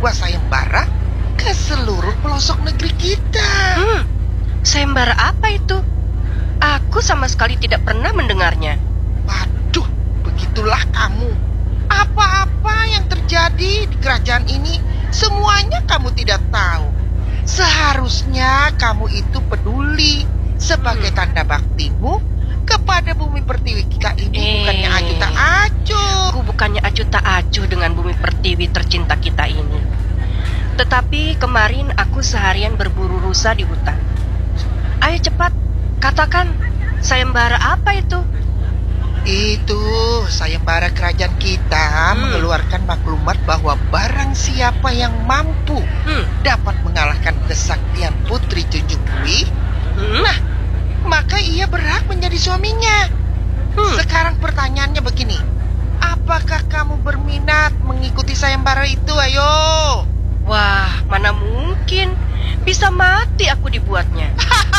membuat sayembara ke seluruh pelosok negeri kita. Sayembara apa itu? Aku sama sekali tidak pernah mendengarnya. Waduh, begitulah kamu. Apa-apa yang terjadi di kerajaan ini, semuanya kamu tidak tahu. Seharusnya kamu itu peduli sebagai tanda baktimu kepada bumi pertiwi kita ini, bukannya acuh tak acuh. Aku bukannya acuh tak acuh dengan bumi pertiwi tercinta kita ini. Tetapi kemarin aku seharian berburu rusa di hutan. Ayo cepat, katakan, sayembara apa itu? Itu sayembara kerajaan kita mengeluarkan maklumat bahwa barang siapa yang mampu dapat mengalahkan kesaktian Putri Junjung Dwi, nah, maka ia berhak menjadi suaminya. Sekarang pertanyaannya begini, apakah kamu berminat mengikuti sayembara itu? Ayo. Wah, mana mungkin. Bisa mati aku dibuatnya.